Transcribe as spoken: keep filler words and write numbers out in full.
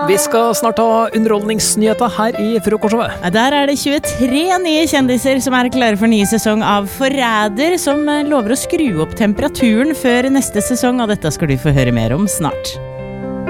Vi skal snart ha underholdningsnyheter her i Frokostshowet. Der er det tjuetre nye kjendiser som er klare for ny sesong av Forræder, som lover å skru opp temperaturen før neste sesong, og dette skal du få høre mer om snart.